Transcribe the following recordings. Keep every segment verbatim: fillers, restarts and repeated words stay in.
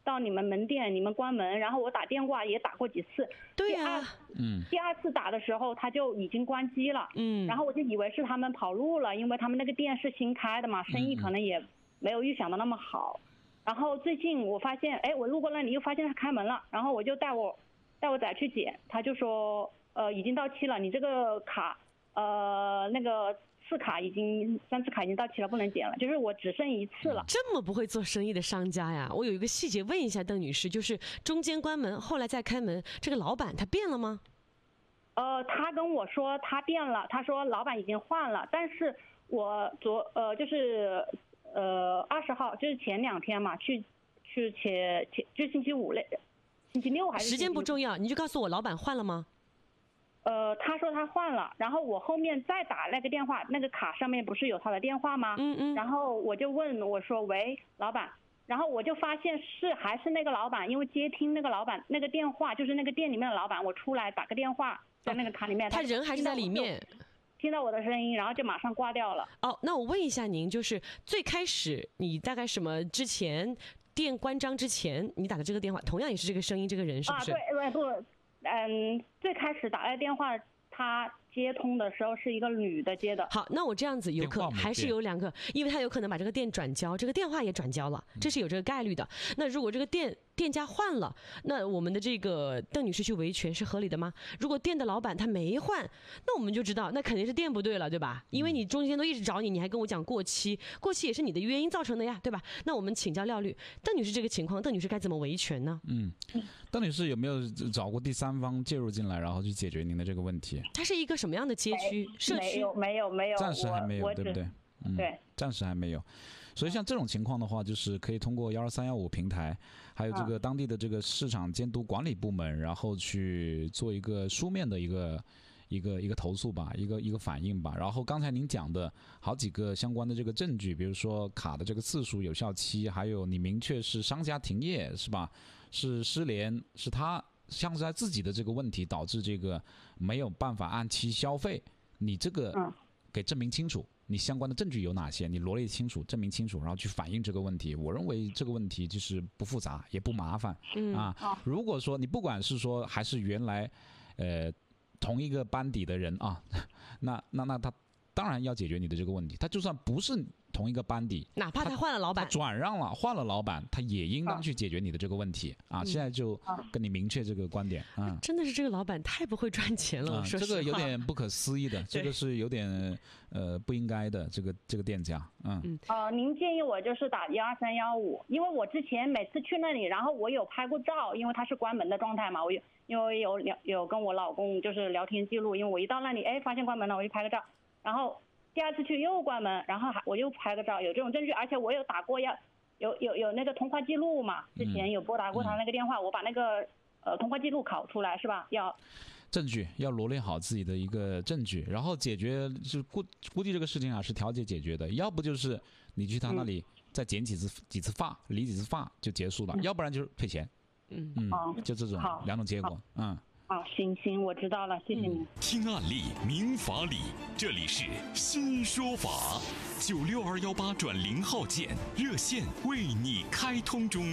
到你们门店，你们关门，然后我打电话也打过几次。 对呀、 啊， 嗯， 第二次打的时候他就已经关机了。 嗯， 然后我就以为是他们跑路了，因为他们那个店是新开的嘛，生意可能也没有预想的那么好。然后最近我发现，哎，我路过那里又发现他开门了，然后我就带我带我仔去检，他就说，呃，已经到期了，你这个卡，呃，那个次卡已经三次卡已经到期了，不能检了，就是我只剩一次了。 这么不会做生意的商家呀！我有一个细节问一下邓女士，就是中间关门，后来再开门，这个老板他变了吗？ 呃，他跟我说他变了，他说老板已经换了，但是我昨呃就是呃二十号，就是前两天嘛，去去前前就星期五嘞，星期六还是时间不重要，你就告诉我老板换了吗？ 呃，他说他换了，然后我后面再打那个电话，那个卡上面不是有他的电话吗？ 嗯嗯。 然后我就问我说喂，老板，然后我就发现是还是那个老板，因为接听那个老板那个电话就是那个店里面的老板，我出来打个电话在那个卡里面， 哦、他人还是在里面， 听到我的声音，然后就马上挂掉了。 哦，那我问一下您，就是最开始你大概什么之前店关张之前你打的这个电话，同样也是这个声音，这个人是不是？ 啊，对对对。嗯，最开始打来电话，他接通的时候是一个女的接的。 好，那我这样子有可还是有两个，因为他有可能把这个店转交，这个电话也转交了，这是有这个概率的。那如果这个店店家换了，那我们的这个邓女士去维权是合理的吗？如果店的老板他没换，那我们就知道那肯定是店不对了，对吧？因为你中间都一直找你，你还跟我讲过期，过期也是你的原因造成的呀，对吧？那我们请教廖律，邓女士这个情况，邓女士该怎么维权呢？ 嗯，邓女士有没有找过第三方介入进来，然后去解决您的这个问题？ 它是一个什么样的街区、社区？ 没有，没有，没有， 暂时还没有，对不对？嗯， 对， 暂时还没有。所以像这种情况的话，就是可以通过幺二三幺五平台，还有这个当地的这个市场监督管理部门，然后去做一个书面的一个一个一个投诉吧，一个一个反应吧。然后刚才您讲的好几个相关的这个证据，比如说卡的这个次数、有效期，还有你明确是商家停业是吧？是失联，是他像是在自己的这个问题导致这个没有办法按期消费，你这个给证明清楚。你相关的证据有哪些？你罗列清楚，证明清楚，然后去反映这个问题。我认为这个问题就是不复杂，也不麻烦、嗯、啊。如果说你不管是说还是原来，呃，同一个班底的人啊，那那那他当然要解决你的这个问题。他就算不是同一个班底， 哪怕他换了老板， 他转让了，换了老板，他也应当去解决你的这个问题啊！现在就跟你明确这个观点啊！ 真的是这个老板太不会赚钱了， 啊、 说这个有点不可思议的，这个是有点呃不应该的，这个这个店家，嗯。 嗯呃，您建议我就是打幺二三幺五，因为我之前每次去那里，然后我有拍过照，因为它是关门的状态嘛，我有因为有聊有跟我老公就是聊天记录，因为我一到那里，哎，发现关门了，我就拍个照，然后。第二次去又关门，然后还我又拍个照，有这种证据，而且我有打过要有有有那个通话记录嘛，之前有拨打过他那个电话，嗯、我把那个呃通话记录拷出来是吧？要证据要罗列好自己的一个证据，然后解决是估估计这个事情啊是调解解决的，要不就是你去他那里再剪几次、嗯、几次发，理几次发就结束了，嗯、要不然就是退钱，嗯嗯，就这种两种结果，嗯。 好，行行，我知道了，谢谢你。 听案例，明法理，这里是新说法，九六二幺八转零号键热线为你开通中。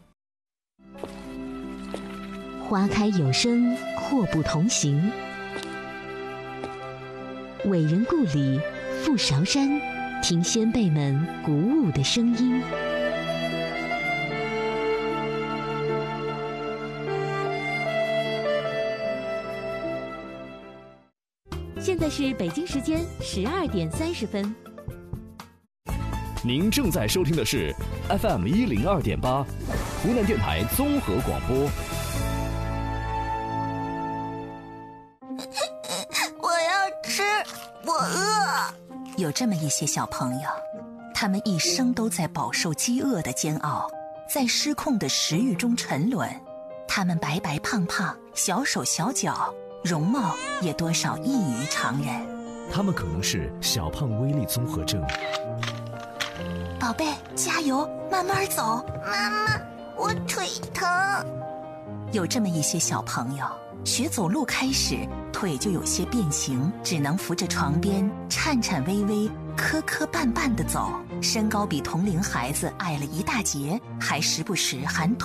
花开有声，祸不同行。伟人故里，富韶山，听先辈们鼓舞的声音。现在是北京时间十二点三十分。 您正在收听的是 F M 一零二点八，湖南电台综合广播。 我要吃，我饿。有这么一些小朋友，他们一生都在饱受饥饿的煎熬，在失控的食欲中沉沦。他们白白胖胖，小手小脚。容貌也多少异于常人， 他们可能是小胖威力综合症。 宝贝，加油，慢慢走。妈妈，我腿疼。有这么一些小朋友，学走路开始，腿就有些变形，只能扶着床边，颤颤巍巍、磕磕绊绊地走，身高比同龄孩子矮了一大截，还时不时含